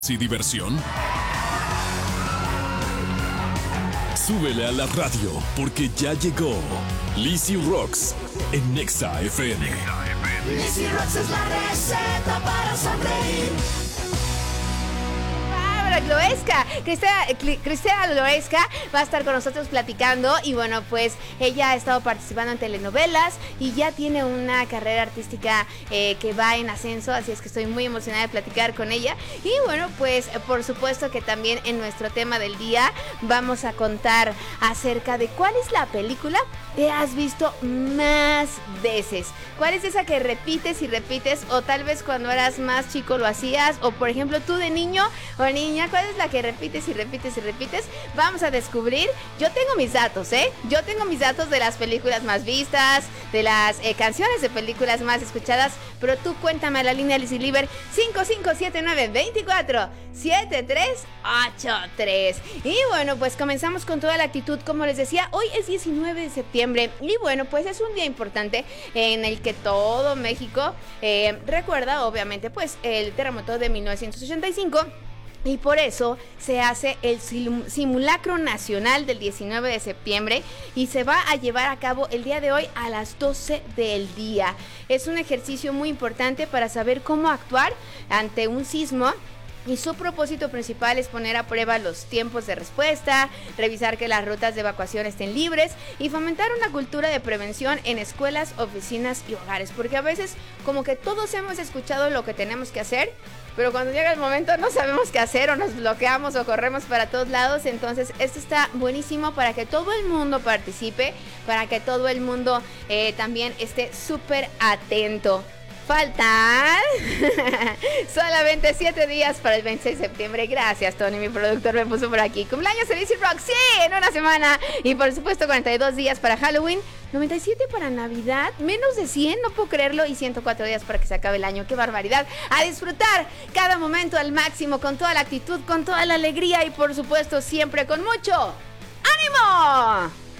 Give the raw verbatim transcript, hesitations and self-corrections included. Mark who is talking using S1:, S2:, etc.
S1: ¿Y diversión? Súbele a la radio porque ya llegó Lizzy Rocks en Nexa F M.
S2: Lizzy Rocks es la receta para sonreír.
S3: Loesca, Cristina, Cristina Loesca va a estar con nosotros platicando y bueno, pues ella ha estado participando en telenovelas y ya tiene una carrera artística eh, que va en ascenso, así es que estoy muy emocionada de platicar con ella y bueno, pues por supuesto que también en nuestro tema del día vamos a contar acerca de cuál es la película que has visto más veces, cuál es esa que repites y repites o tal vez cuando eras más chico lo hacías o por ejemplo tú de niño o niña, ¿cuál es la que repites y repites y repites? Vamos a descubrir. Yo tengo mis datos, ¿eh? Yo tengo mis datos de las películas más vistas, de las eh, canciones de películas más escuchadas, pero tú cuéntame a la línea Lizzy Liber cinco cinco siete nueve dos cuatro siete tres ocho tres. Y bueno, pues comenzamos con toda la actitud, como les decía, hoy es diecinueve de septiembre y bueno, pues es un día importante en el que todo México eh, recuerda, obviamente, pues el terremoto de mil novecientos ochenta y cinco. Y por eso se hace el simulacro nacional del diecinueve de septiembre y se va a llevar a cabo el día de hoy a las doce del día. Es un ejercicio muy importante para saber cómo actuar ante un sismo. Y su propósito principal es poner a prueba los tiempos de respuesta, revisar que las rutas de evacuación estén libres y fomentar una cultura de prevención en escuelas, oficinas y hogares. Porque a veces como que todos hemos escuchado lo que tenemos que hacer, pero cuando llega el momento no sabemos qué hacer o nos bloqueamos o corremos para todos lados. Entonces esto está buenísimo para que todo el mundo participe, para que todo el mundo eh, también esté súper atento. Faltan solamente siete días para el veintiséis de septiembre. Gracias, Tony, mi productor me puso por aquí. Cumpleaños de Lizzy Rock, sí, en una semana. Y por supuesto cuarenta y dos días para Halloween, noventa y siete para Navidad, menos de cien, no puedo creerlo. Y ciento cuatro días para que se acabe el año, qué barbaridad. A disfrutar cada momento al máximo, con toda la actitud, con toda la alegría y por supuesto siempre con mucho ¡ánimo!